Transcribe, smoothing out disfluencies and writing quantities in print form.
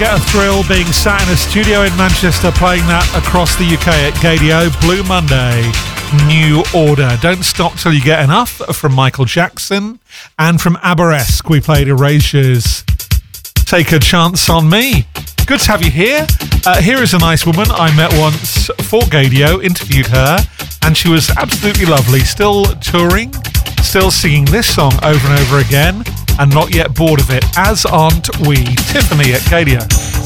Get a thrill being sat in a studio in Manchester playing that across the UK at Gadio. Blue Monday, New Order. Don't Stop Till You Get Enough from Michael Jackson. And from Aberesque, we played Erasures. Take a Chance on Me. Good to have you here. Here is a nice woman I met once for Gadio, interviewed her, and she was absolutely lovely. Still touring, still singing this song over and over again, and not yet bored of it, as aren't we. Tiffany at Gadio.